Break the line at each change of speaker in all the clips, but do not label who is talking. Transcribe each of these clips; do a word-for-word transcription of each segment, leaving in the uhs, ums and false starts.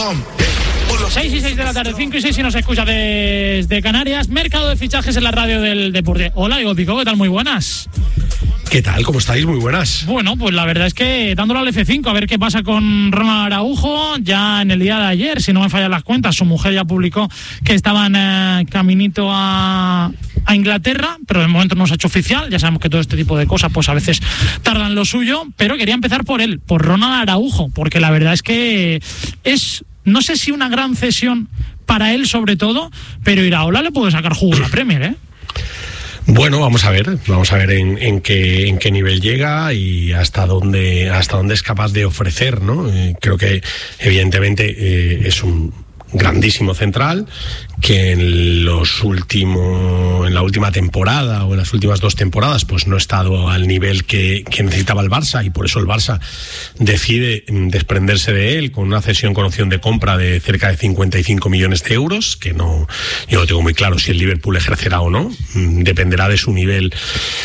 seis y seis de la tarde, cinco y seis si nos escucha desde Canarias. Mercado de fichajes en la radio del deporte. Hola, Diego Pico, ¿qué tal? Muy buenas.
¿Qué tal? ¿Cómo estáis? Muy buenas.
Bueno, pues la verdad es que dándole al F cinco a ver qué pasa con Ronald Araujo. Ya en el día de ayer, si no me fallan las cuentas, su mujer ya publicó que estaban eh, caminito a, a Inglaterra, pero de momento no se ha hecho oficial. Ya sabemos que todo este tipo de cosas pues a veces tardan lo suyo, pero quería empezar por él, por Ronald Araujo, porque la verdad es que es, no sé si una gran cesión para él sobre todo, pero Iraola le puede sacar jugo a la Premier, ¿eh?
Bueno, vamos a ver, vamos a ver en, en qué en qué nivel llega y hasta dónde hasta dónde es capaz de ofrecer, ¿no? Eh, creo que evidentemente eh, es un grandísimo central que en los últimos en la última temporada o en las últimas dos temporadas pues no ha estado al nivel que, que necesitaba el Barça, y por eso el Barça decide desprenderse de él con una cesión con opción de compra de cerca de cincuenta y cinco millones de euros, que no, yo no tengo muy claro si el Liverpool ejercerá o no, dependerá de su nivel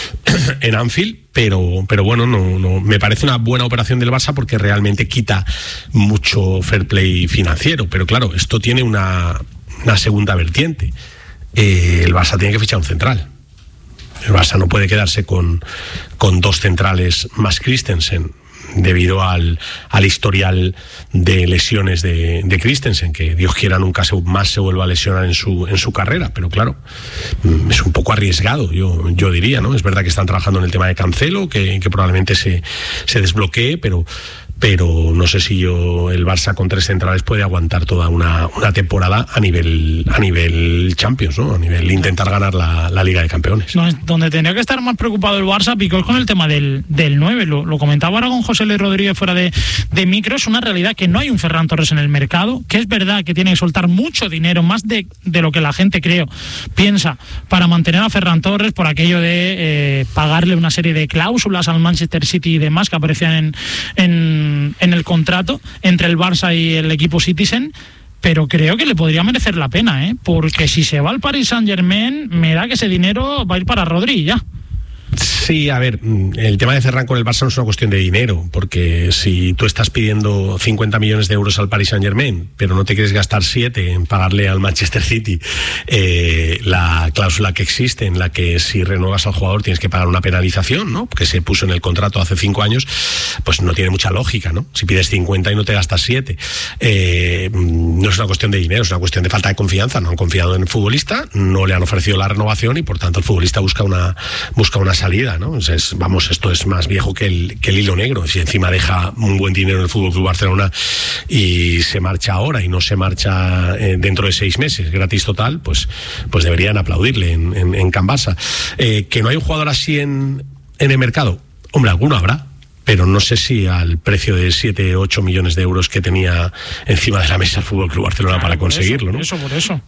en Anfield. Pero, pero bueno, no, no, me parece una buena operación del Barça porque realmente quita mucho fair play financiero. Pero claro, esto tiene una, una segunda vertiente. Eh, el Barça tiene que fichar un central. El Barça no puede quedarse con, con dos centrales más Christensen, debido al, al historial de lesiones de, de Christensen, que Dios quiera nunca se, más se vuelva a lesionar en su, en su carrera, pero claro, es un poco arriesgado, yo, yo diría, ¿no? Es verdad que están trabajando en el tema de Cancelo, que, que probablemente se, se desbloquee, pero pero no sé si yo el Barça con tres centrales puede aguantar toda una, una temporada a nivel a nivel Champions, ¿no? A nivel intentar ganar la, la Liga de Campeones.
No, donde tendría que estar más preocupado el Barça, Pico, es con el tema del, del nueve. Lo, lo comentaba ahora con José Luis Rodríguez fuera de, de micro. Es una realidad que no hay un Ferran Torres en el mercado, que es verdad que tiene que soltar mucho dinero, más de, de lo que la gente, creo, piensa, para mantener a Ferran Torres, por aquello de eh, pagarle una serie de cláusulas al Manchester City y demás que aparecían en, en en el contrato entre el Barça y el equipo Citizen, pero creo que le podría merecer la pena, ¿eh? Porque si se va al Paris Saint-Germain, me da que ese dinero va a ir para Rodri ya.
Sí, a ver, el tema de Ferran con el Barça no es una cuestión de dinero, porque si tú estás pidiendo cincuenta millones de euros al Paris Saint-Germain, pero no te quieres gastar siete en pagarle al Manchester City eh, la cláusula que existe en la que si renuevas al jugador tienes que pagar una penalización, ¿no? Que se puso en el contrato hace cinco años, pues no tiene mucha lógica, ¿no? Si pides cincuenta y no te gastas siete, eh, no es una cuestión de dinero, es una cuestión de falta de confianza. No han confiado en el futbolista, no le han ofrecido la renovación y por tanto el futbolista busca una busca una salida, ¿no? O sea, es, vamos, esto es más viejo que el, que el hilo negro. Si encima deja un buen dinero en el Fútbol Club Barcelona y se marcha ahora y no se marcha eh, dentro de seis meses, gratis total, pues, pues deberían aplaudirle en, en, en Can Barça. Eh, que no hay un jugador así en, en el mercado, hombre, alguno habrá, pero no sé si al precio de siete, ocho millones de euros que tenía encima de la mesa el Fútbol Club Barcelona, claro, para conseguirlo,
por
¿no?
Eso, por eso.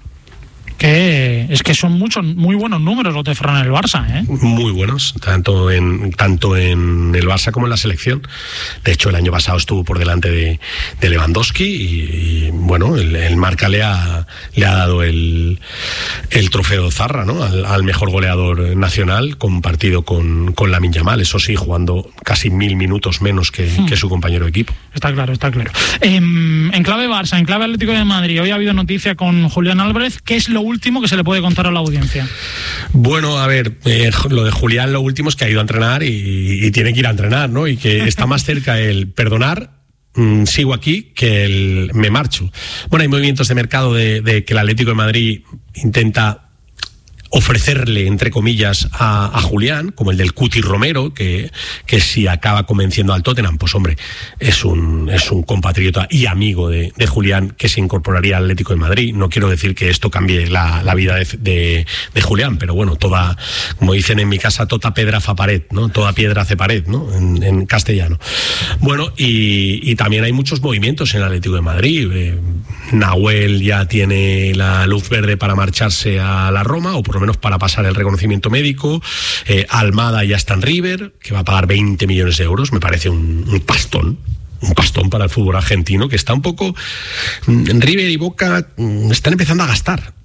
Que es que son muchos, muy buenos números los de Ferran en el Barça, ¿eh?
Muy buenos, tanto en tanto en el Barça como en la selección. De hecho, el año pasado estuvo por delante de, de Lewandowski y, y bueno, el, el Marca le ha, le ha dado el, el trofeo Zarra, ¿no? Al, al mejor goleador nacional, compartido con, con Lamine Yamal, eso sí, jugando casi mil minutos menos que, hmm. que su compañero de equipo.
Está claro, está claro. Eh, en clave Barça, en clave Atlético de Madrid, hoy ha habido noticia con Julián Álvarez. ¿Qué es lo último que se le puede contar a la audiencia?
Bueno, a ver, eh, lo de Julián, lo último es que ha ido a entrenar y, y tiene que ir a entrenar, ¿no? Y que está más cerca el perdonar, mmm, sigo aquí, que el me marcho. Bueno, hay movimientos de mercado de, de que el Atlético de Madrid intenta ofrecerle, entre comillas, a, a Julián, como el del Cuti Romero, que, que si acaba convenciendo al Tottenham, pues hombre, es un, es un compatriota y amigo de, de Julián que se incorporaría al Atlético de Madrid. No quiero decir que esto cambie la, la vida de, de, de Julián, pero bueno, toda, como dicen en mi casa, tota pedra fa pared, ¿no? Toda piedra hace pared, ¿no? En, en castellano. Bueno, y, y también hay muchos movimientos en el Atlético de Madrid. Eh, Nahuel ya tiene la luz verde para marcharse a la Roma, o por lo menos para pasar el reconocimiento médico. eh, Almada ya está en River, que va a pagar veinte millones de euros, me parece un, un pastón un pastón para el fútbol argentino, que está un poco, River y Boca están empezando a gastar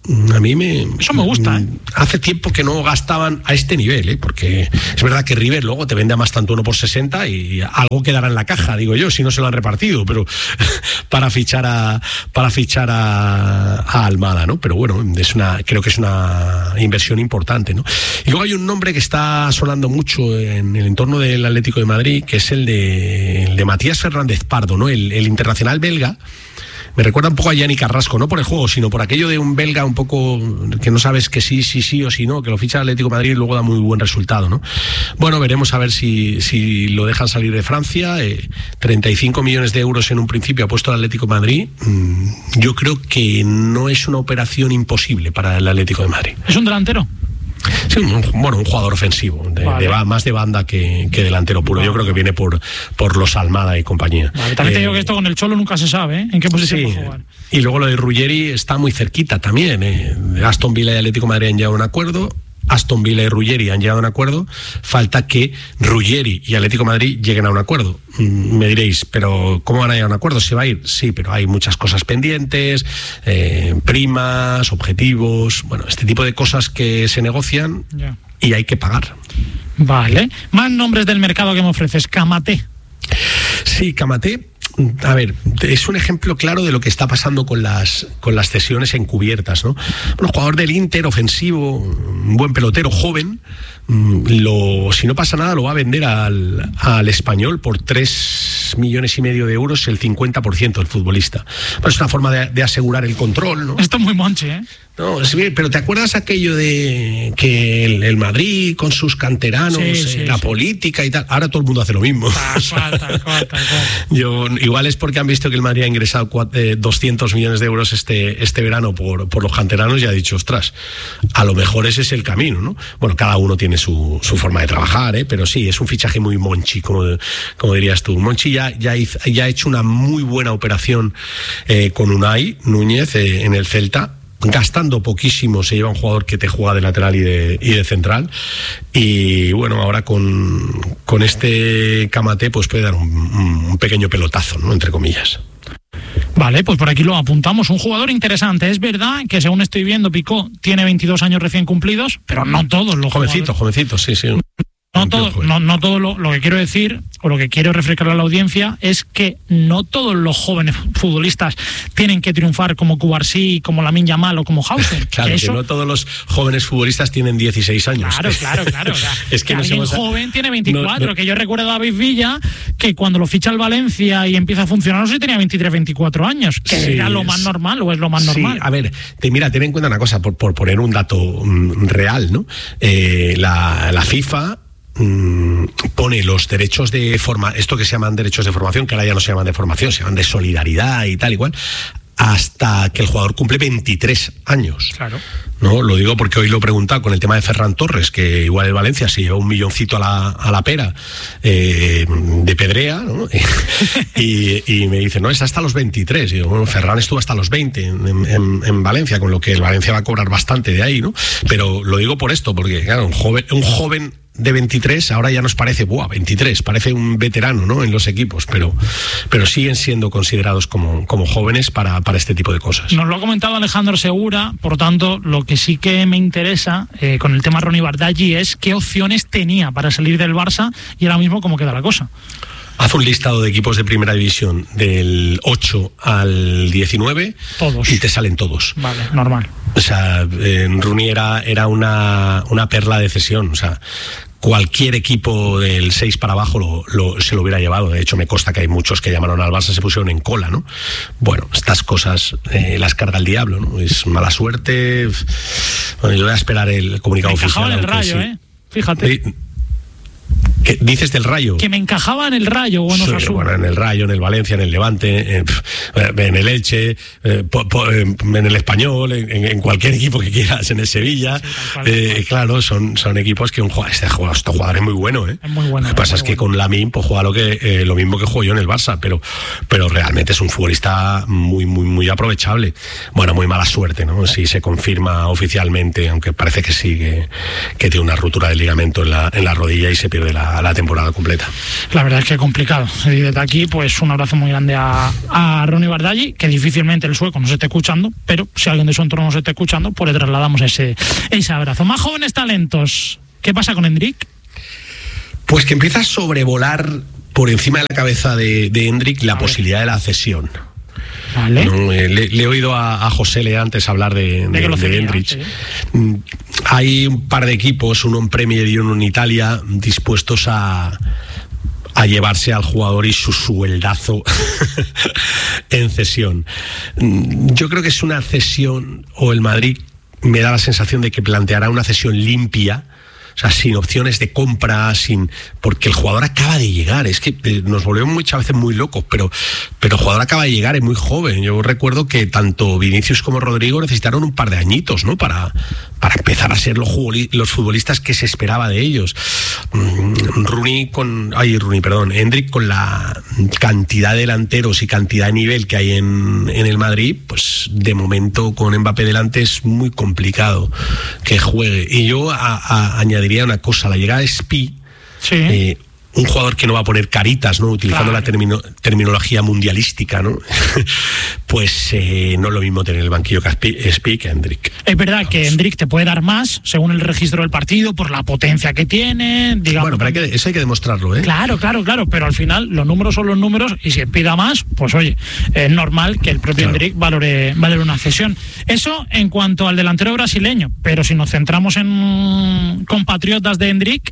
A mí me...
Eso me gusta, ¿eh?
Hace tiempo que no gastaban a este nivel, ¿eh? Porque es verdad que River luego te vende a más tanto uno por sesenta y algo quedará en la caja, digo yo, si no se lo han repartido, pero para fichar a para fichar a, a Almada, ¿no? Pero bueno, es una, creo que es una inversión importante, ¿no? Y luego hay un nombre que está sonando mucho en el entorno del Atlético de Madrid, que es el de, el de Matías Fernández Pardo, ¿no? El, el internacional belga. Me recuerda un poco a Yanni Carrasco, no por el juego, sino por aquello de un belga un poco que no sabes que sí, sí, sí o sí no, que lo ficha el Atlético de Madrid y luego da muy buen resultado, ¿no? Bueno, veremos a ver si, si lo dejan salir de Francia. Eh, treinta y cinco millones de euros en un principio ha puesto el Atlético de Madrid. Mm, yo creo que no es una operación imposible para el Atlético de Madrid.
¿Es un delantero?
Sí, un, bueno, un jugador ofensivo, de, vale. de, más de banda que, que delantero puro. Vale. Yo creo que viene por, por los Almada y compañía.
Vale, también eh, te digo que esto con el Cholo nunca se sabe, ¿eh? En qué posición
sí,
puede jugar.
Y luego lo de Ruggeri está muy cerquita también. Eh. Aston Villa y Atlético de Madrid han llegado a un acuerdo. Aston Villa y Ruggeri han llegado a un acuerdo. Falta que Ruggeri y Atlético de Madrid lleguen a un acuerdo. Me diréis, pero ¿cómo van a llegar a un acuerdo? ¿Se va a ir? Sí, pero hay muchas cosas pendientes, eh, primas, objetivos, bueno, este tipo de cosas que se negocian yeah. y hay que pagar.
Vale. Más nombres del mercado que me ofreces. Kamaté.
Sí, Kamaté. A ver, es un ejemplo claro de lo que está pasando con las con las cesiones encubiertas, ¿no? Bueno, jugador del Inter, ofensivo, un buen pelotero, joven, lo, si no pasa nada lo va a vender al, al Español por tres millones y medio de euros, el cincuenta por ciento del futbolista. Pero es una forma de, de asegurar el control, ¿no?
Esto es muy monche, ¿eh?
No, es bien, pero ¿te acuerdas aquello de que el, el Madrid con sus canteranos, sí, sí, la sí. política y tal? Ahora todo el mundo hace lo mismo. Tal cual, tal cual, tal cual. Yo, igual es porque han visto que el Madrid ha ingresado cuatro, eh, doscientos millones de euros este, este verano por, por los canteranos y ha dicho, ostras, a lo mejor ese es el camino, ¿no? Bueno, cada uno tiene su, su forma de trabajar, ¿eh? Pero sí, es un fichaje muy monchi, como, como dirías tú. Monchi ya, ya, hizo, ya ha hecho una muy buena operación eh, con Unai Núñez eh, en el Celta. Gastando poquísimo se lleva un jugador que te juega de lateral y de, y de central y bueno, ahora con, con este Kamaté pues puede dar un, un pequeño pelotazo, ¿no? Entre comillas.
Vale, pues por aquí lo apuntamos. Un jugador interesante. Es verdad que según estoy viendo, Picó tiene veintidós años recién cumplidos, pero no todos los
jovencito,
jugadores...
jovencito, sí, sí.
No todo, no, no todo lo, lo que quiero decir, o lo que quiero refrescar a la audiencia, es que no todos los jóvenes futbolistas tienen que triunfar como Cubarsí, como Lamine Yamal o como Hausen.
Claro, que, eso... que no todos los jóvenes futbolistas tienen dieciséis años.
Claro, claro, claro. O sea,
es que,
que alguien hemos... joven tiene veinticuatro, no, no... que yo recuerdo a David Villa, que cuando lo ficha el Valencia y empieza a funcionar, no sé si tenía veintitrés, veinticuatro años, que sí, era lo más normal, o es lo más
sí,
normal.
A ver, te, mira, ten en cuenta una cosa, por, por poner un dato um, real, ¿no? Eh, la, la FIFA pone los derechos de forma, esto que se llaman derechos de formación, que ahora ya no se llaman de formación, se llaman de solidaridad y tal y cual, hasta que el jugador cumple veintitrés años.
Claro.
No, lo digo porque hoy lo he preguntado con el tema de Ferran Torres, que igual el Valencia se lleva un milloncito a la, a la pera eh, de pedrea, ¿no? y, y me dice, no, es hasta los veintitrés. Y digo, bueno, Ferran estuvo hasta los veinte en, en, en Valencia, con lo que el Valencia va a cobrar bastante de ahí, ¿no? Pero lo digo por esto, porque claro, un joven, un joven de veintitrés ahora ya nos parece, buah, veintitrés, parece un veterano, ¿no? En los equipos, pero, pero siguen siendo considerados como, como jóvenes para, para este tipo de cosas.
Nos lo ha comentado Alejandro Segura, por tanto, lo que sí que me interesa eh, con el tema Ronny Bardghji es qué opciones tenía para salir del Barça y ahora mismo cómo queda la cosa.
Haz un listado de equipos de primera división del ocho al diecinueve.
Todos.
Y te salen todos.
Vale, normal.
O sea, eh, Rooney era, era una, una perla de cesión. O sea, cualquier equipo del seis para abajo lo, lo, se lo hubiera llevado. De hecho, me consta que hay muchos que llamaron al Barça, se pusieron en cola, ¿no? Bueno, estas cosas eh, las carga el diablo, ¿no? Es mala suerte. Bueno, yo voy a esperar el comunicado
me
oficial.
Me encajaba en el Rayo, sí. ¿eh? Fíjate.
Eh, ¿Qué dices del Rayo?
Que me encajaba en el Rayo o en
sí,
Osasuna.
Bueno, en el Rayo, en el Valencia, en el Levante, en, en el Elche, eh, po, po, en el Español, en, en cualquier equipo que quieras, en el Sevilla. Sí, tal cual, eh, claro, son, son equipos que un jugador, este, este jugador es muy bueno, ¿eh?
Es muy bueno.
Lo que pasa es, es que bueno. Con Lamine pues juega lo que eh, lo mismo que juego yo en el Barça, pero, pero realmente es un futbolista muy, muy, muy aprovechable. Bueno, muy mala suerte, ¿no? Si se confirma oficialmente, aunque parece que sí, que, que tiene una ruptura de ligamento en la, en la rodilla y se pierde la la, la temporada completa.
La verdad es que es complicado. Y desde aquí, pues un abrazo muy grande a, a Ronnie Bardagli, que difícilmente el sueco nos esté escuchando, pero si alguien de su entorno nos esté escuchando, pues le trasladamos ese, ese abrazo. Más jóvenes talentos. ¿Qué pasa con Hendrik?
Pues que empieza a sobrevolar por encima de la cabeza de, de Hendrik la posibilidad de la cesión.
Vale.
No, eh, le, le he oído a, a José Le antes hablar de, de, de, de Hendrik. Sí. Hay un par de equipos, uno en Premier y uno en Italia, dispuestos a, a llevarse al jugador y su sueldazo en cesión. Yo creo que es una cesión, o el Madrid me da la sensación de que planteará una cesión limpia, o sea, sin opciones de compra, sin porque el jugador acaba de llegar. Es que nos volvemos muchas veces muy locos, pero, pero el jugador acaba de llegar, es muy joven. Yo recuerdo que tanto Vinicius como Rodrigo necesitaron un par de añitos, ¿no? Para, para empezar a ser los, los futbolistas que se esperaba de ellos. Rooney con... Ay, Rooney, perdón. Hendrik, con la cantidad de delanteros y cantidad de nivel que hay en, en el Madrid, pues de momento con Mbappé delante es muy complicado que juegue. Y yo a, a, añadiría una cosa, la llegada de Spi, sí. eh, un jugador que no va a poner caritas, ¿no? Utilizando claro. la termino, terminología mundialística, ¿no? Pues eh, no es lo mismo tener el banquillo que Spi que Hendrik.
Es verdad Vamos. que Hendrik te puede dar más, según el registro del partido, por la potencia que tiene, digamos.
Bueno, pero hay que, eso hay que demostrarlo, ¿eh?
Claro, claro, claro, pero al final los números son los números y si pida más, pues oye, es normal que el propio claro. Hendrik valore, valore una cesión. Eso en cuanto al delantero brasileño, pero si nos centramos en compatriotas de Hendrik,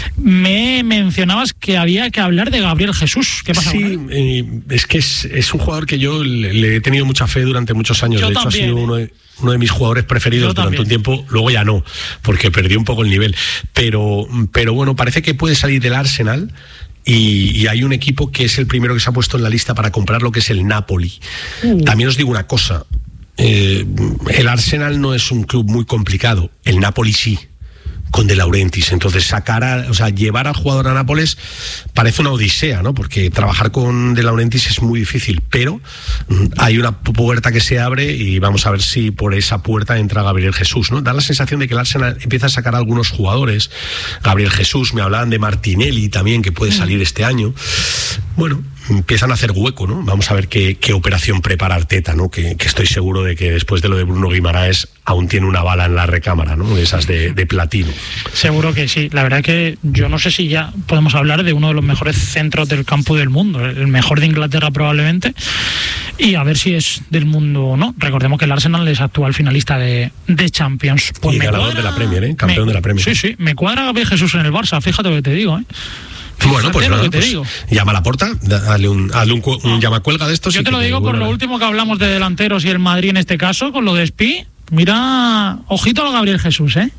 me mencionabas que había que hablar de Gabriel Jesús. ¿Qué pasa?
Sí, eh, es que es, es un jugador que yo le, le he tenido mucha fe durante muchos años. Yo de hecho también, ha sido uno de, uno de mis jugadores preferidos yo durante también. un tiempo. Luego ya no, porque perdió un poco el nivel. Pero, pero bueno, parece que puede salir del Arsenal. Y, y hay un equipo que es el primero que se ha puesto en la lista para comprar, lo que es el Napoli. Uh. También os digo una cosa, eh, el Arsenal no es un club muy complicado, el Napoli sí, con De Laurentiis. Entonces sacar a, o sea, llevar al jugador a Nápoles parece una odisea, ¿no? Porque trabajar con De Laurentiis es muy difícil, pero mm, hay una puerta que se abre y vamos a ver si por esa puerta entra Gabriel Jesús, ¿no? Da la sensación de que el Arsenal empieza a sacar a algunos jugadores. Gabriel Jesús, me hablaban de Martinelli también, que puede salir este año. Bueno, empiezan a hacer hueco, ¿no? Vamos a ver qué, qué operación prepara Arteta, ¿no? Que, que estoy seguro de que después de lo de Bruno Guimaraes aún tiene una bala en la recámara, ¿no? Esas de, de platino.
Seguro que sí. La verdad que yo no sé si ya podemos hablar de uno de los mejores centros del campo del mundo, el mejor de Inglaterra probablemente, y a ver si es del mundo o no. Recordemos que el Arsenal es actual finalista de, de Champions.
Pues y ganador cuadra, de la Premier, ¿eh? Campeón
me,
de la Premier.
Sí, sí. Me cuadra Gabriel Jesús en el Barça, fíjate lo que te digo, ¿eh?
Bueno, pues, nada, pues llama a la puerta, dale un, dale un, un no. llamacuelga de estos.
Yo te lo digo por lo último que hablamos de delanteros y el Madrid en este caso, con lo de Spi. Mira, ojito a Gabriel Jesús, ¿eh?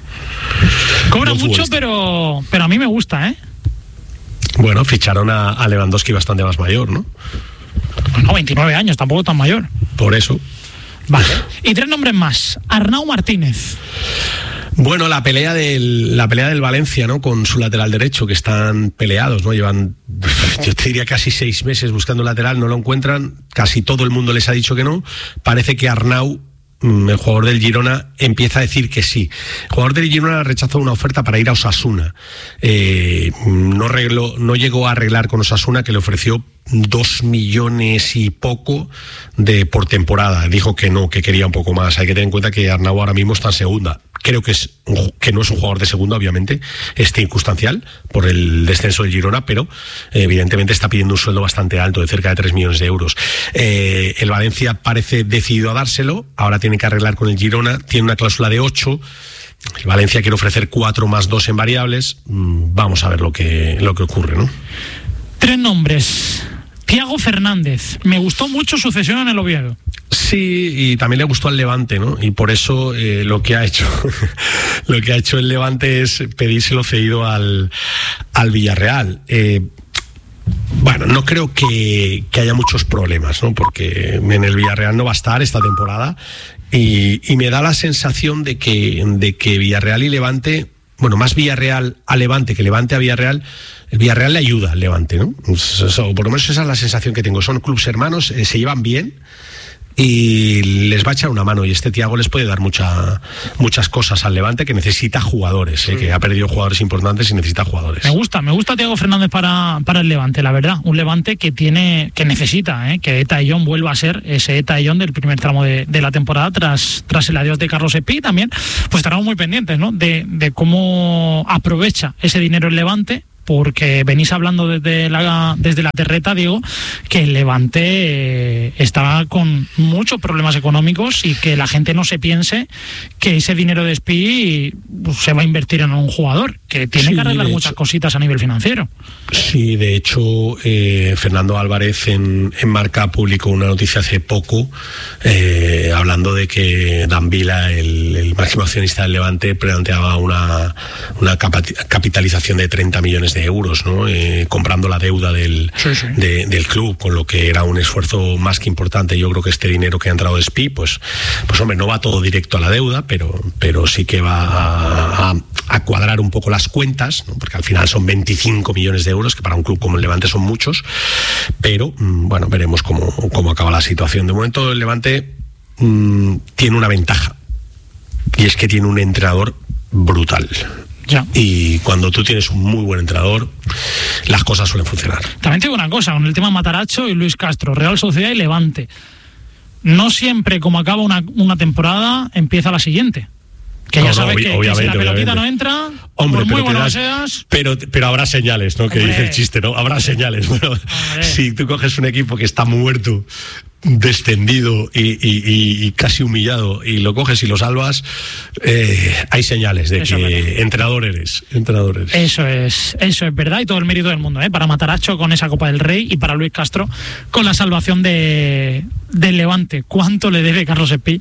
Cobra mucho, pero, pero a mí me gusta, ¿eh?
Bueno, ficharon a, a Lewandowski bastante más mayor, ¿no?
Bueno, veintinueve años, tampoco tan mayor.
Por eso.
Vale. Y tres nombres más. Arnau Martínez.
Bueno, la pelea del la pelea del Valencia, ¿no? Con su lateral derecho, que están peleados, ¿no? Llevan, yo te diría, casi seis meses buscando lateral, no lo encuentran. Casi todo el mundo les ha dicho que no. Parece que Arnau, el jugador del Girona, empieza a decir que sí. El jugador del Girona rechazó una oferta para ir a Osasuna. Eh, no, arregló, no llegó a arreglar con Osasuna, que le ofreció dos millones y poco de por temporada. Dijo que no, que quería un poco más. Hay que tener en cuenta que Arnau ahora mismo está en segunda. Creo que es un, que no es un jugador de segunda, obviamente, es circunstancial por el descenso del Girona, pero eh, evidentemente está pidiendo un sueldo bastante alto, de cerca de tres millones de euros. Eh, el Valencia parece decidido a dárselo, ahora tiene que arreglar con el Girona, tiene una cláusula de ocho. El Valencia quiere ofrecer cuatro más dos en variables. Mm, vamos a ver lo que, lo que ocurre, ¿no?
Tres nombres. Thiago Fernández. Me gustó mucho su cesión en el Oviedo.
Sí, y también le gustó al Levante, ¿no? Y por eso eh, lo que ha hecho lo que ha hecho el Levante es pedírselo cedido al, al Villarreal. Eh, bueno, no creo que, que haya muchos problemas, ¿no? Porque en el Villarreal no va a estar esta temporada y, y me da la sensación de que, de que Villarreal y Levante, bueno, más Villarreal a Levante que Levante a Villarreal, el Villarreal le ayuda al Levante, ¿no? Eso, por lo menos esa es la sensación que tengo. Son clubes hermanos, eh, se llevan bien. y les va a echar una mano, y este Thiago les puede dar mucha, muchas cosas al Levante, que necesita jugadores, ¿eh? Sí. Que ha perdido jugadores importantes y necesita jugadores.
Me gusta, me gusta Thiago Fernández para, para el Levante, la verdad, un Levante que tiene, que necesita, ¿eh? Que Eta Ayllón vuelva a ser ese Eta Ayllón del primer tramo de, de la temporada tras, tras el adiós de Carlos Espí. También pues estaremos muy pendientes, ¿no? de, de cómo aprovecha ese dinero el Levante, porque venís hablando desde la, desde la terreta, Diego, que el Levante eh, está con muchos problemas económicos y que la gente no se piense que ese dinero de Espí pues, se va a invertir en un jugador, que tiene sí, que arreglar muchas cositas a nivel financiero.
Sí, de hecho, eh, Fernando Álvarez en, en Marca publicó una noticia hace poco eh, hablando de que Dan Vila, el, el máximo accionista del Levante, planteaba una, una capitalización de treinta millones de euros, ¿no? Eh, comprando la deuda del, sí, sí. De, del club, con lo que era un esfuerzo más que importante. Yo creo que este dinero que ha entrado de Espí, pues, pues hombre, no va todo directo a la deuda, pero, pero sí que va a, a, a cuadrar un poco las cuentas, ¿no? Porque al final son veinticinco millones de euros, que para un club como el Levante son muchos, pero bueno, veremos cómo, cómo acaba la situación. De momento el Levante mmm, tiene una ventaja, y es que tiene un entrenador brutal. Ya. Y cuando tú tienes un muy buen entrenador, las cosas suelen funcionar.
También te digo una cosa, con el tema Matarazzo y Luis Castro, Real Sociedad y Levante, no siempre como acaba una, una temporada empieza la siguiente. Que no, ya sabes no, que, que si la pelotita no entra, hombre, por muy bueno que seas...
Pero, pero habrá señales, ¿no? Que hombre. Dice el chiste, ¿no? Habrá señales. Bueno, si tú coges un equipo que está muerto, descendido y, y, y, y casi humillado, y lo coges y lo salvas, eh, hay señales de eso que entrenador eres, entrenador eres.
Eso es, eso es verdad, y todo el mérito del mundo, ¿eh? Para Matarazzo con esa Copa del Rey y para Luis Castro con la salvación de del Levante. ¿Cuánto le debe Carlos Espí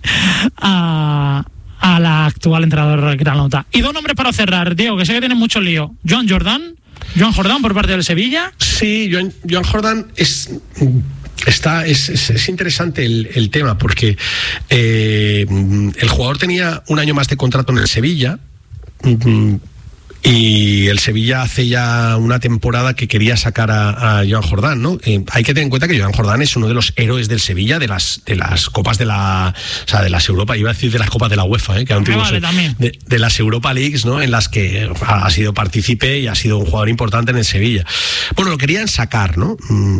a... a la actual entrenador granota? Y dos nombres para cerrar, Diego, que sé que tienen mucho lío. Joan Jordán, Joan Jordán por parte del Sevilla.
Sí, Joan, Joan Jordán es... Está, es, es, es interesante el, el tema, porque eh, el jugador tenía un año más de contrato en el Sevilla, y el Sevilla hace ya una temporada que quería sacar a, a Joan Jordán, ¿no? Eh, hay que tener en cuenta que Joan Jordán es uno de los héroes del Sevilla, de las de las copas de la, o sea, de las Europa, iba a decir de las copas de la UEFA, ¿eh? Que aún vale, de, de las Europa Leagues, ¿no? En las que ha, ha sido partícipe y ha sido un jugador importante en el Sevilla. Bueno, lo querían sacar, ¿no?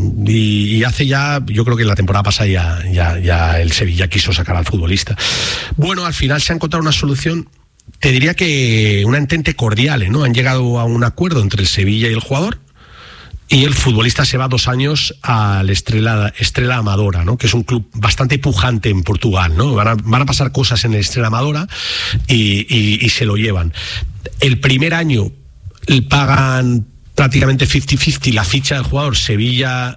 Y, y hace ya, yo creo que en la temporada pasada ya, ya, ya el Sevilla quiso sacar al futbolista. Bueno, al final se ha encontrado una solución. Te diría que una entente cordial, ¿no? Han llegado a un acuerdo entre el Sevilla y el jugador, y el futbolista se va dos años al Estrela, Estrela Amadora, ¿no? Que es un club bastante pujante en Portugal, ¿no? Van a, van a pasar cosas en el Estrela Amadora y, y, y se lo llevan. El primer año pagan prácticamente cincuenta cincuenta la ficha del jugador Sevilla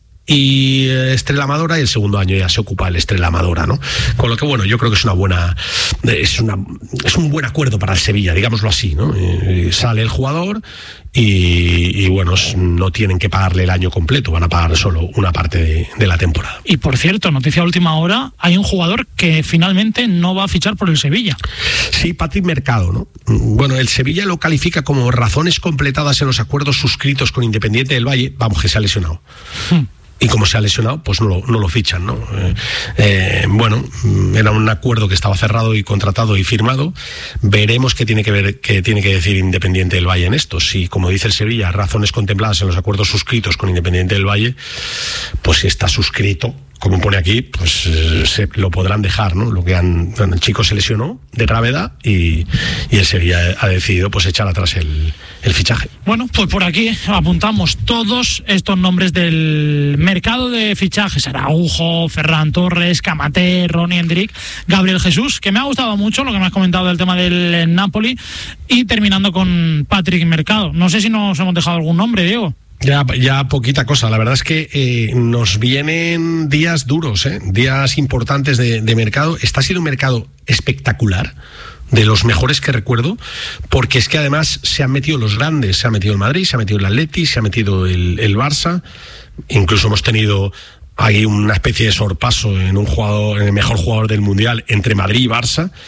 y Estrela Amadora, y el segundo año ya se ocupa el Estrela Amadora, ¿no? Con lo que, bueno, yo creo que es una buena es una es un buen acuerdo para el Sevilla, digámoslo así, ¿no? Eh, sale el jugador y, y bueno, no tienen que pagarle el año completo, van a pagar solo una parte de, de la temporada.
Y por cierto, noticia de última hora, hay un jugador que finalmente no va a fichar por el Sevilla.
Sí, Patrick Mercado, ¿no? Bueno, el Sevilla lo califica como razones completadas en los acuerdos suscritos con Independiente del Valle. Vamos, que se ha lesionado. Hmm. Y como se ha lesionado, pues no lo, no lo fichan, ¿no? Eh, eh, bueno, era un acuerdo que estaba cerrado y contratado y firmado. Veremos qué tiene que ver, qué tiene que decir Independiente del Valle en esto. Si, como dice el Sevilla, razones contempladas en los acuerdos suscritos con Independiente del Valle, pues si está suscrito, como pone aquí, pues eh, se lo podrán dejar, ¿no? Lo que han, el chico se lesionó de gravedad y, y el Sevilla ha decidido pues echar atrás el, el fichaje.
Bueno, pues por aquí apuntamos todos estos nombres del mercado de fichajes: Araujo, Ferran Torres, Camaté, Ronnie Hendrik, Gabriel Jesús, que me ha gustado mucho lo que me has comentado del tema del Napoli, y terminando con Patrick Mercado. No sé si nos hemos dejado algún nombre, Diego.
Ya, ya poquita cosa. La verdad es que eh, nos vienen días duros, ¿eh? Días importantes de, de mercado. Está siendo un mercado espectacular, de los mejores que recuerdo, porque es que además se han metido los grandes. Se ha metido el Madrid, se ha metido el Atleti, se ha metido el, el Barça. Incluso hemos tenido ahí una especie de sorpaso en un jugador, en el mejor jugador del Mundial entre Madrid y Barça.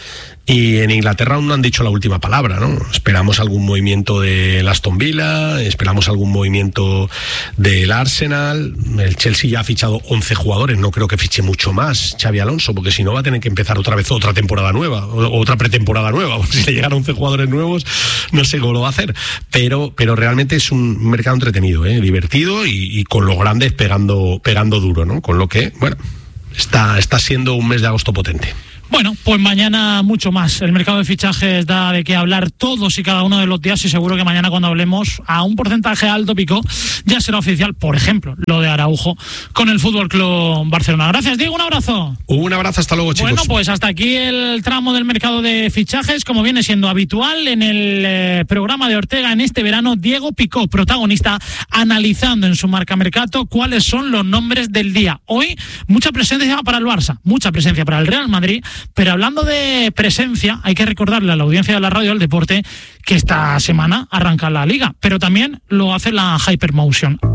Y en Inglaterra aún no han dicho la última palabra, ¿no? Esperamos algún movimiento del Aston Villa, esperamos algún movimiento del Arsenal. El Chelsea ya ha fichado once jugadores, no creo que fiche mucho más Xabi Alonso, porque si no va a tener que empezar otra vez otra temporada nueva, o otra pretemporada nueva. Si le llegan once jugadores nuevos, no sé cómo lo va a hacer. Pero, pero realmente es un mercado entretenido, ¿eh? Divertido y, y con los grandes pegando, pegando duro, ¿no? Con lo que, bueno, está, está siendo un mes de agosto potente.
Bueno, pues mañana mucho más. El mercado de fichajes da de qué hablar todos y cada uno de los días y seguro que mañana cuando hablemos a un porcentaje alto, Pico, ya será oficial, por ejemplo, lo de Araujo con el F C Barcelona. Gracias, Diego, un abrazo.
Un abrazo, hasta luego, chicos.
Bueno, pues hasta aquí el tramo del mercado de fichajes, como viene siendo habitual en el eh, programa de Ortega en este verano. Diego Picó, protagonista, analizando en su Marca Mercato cuáles son los nombres del día. Hoy, mucha presencia para el Barça, mucha presencia para el Real Madrid. Pero hablando de presencia, hay que recordarle a la audiencia de la radio del deporte que esta semana arranca la Liga, pero también lo hace la Hypermotion.